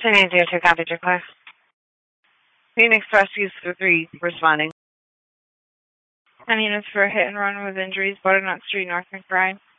2 copy, declare. Phoenix Rescues 3 responding. 10 units for a hit and run with injuries, Butternut Street, North McBride.